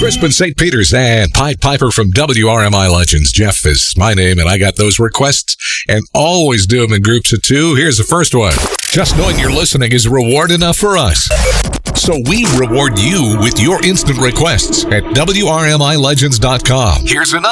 Crispin St. Peter's and Pied Piper from WRMI Legends. Jeff is my name, and I got those requests and always do them in groups of two. Here's the first one. Just knowing you're listening is reward enough for us. So we reward you with your instant requests at WRMILegends.com. Here's another.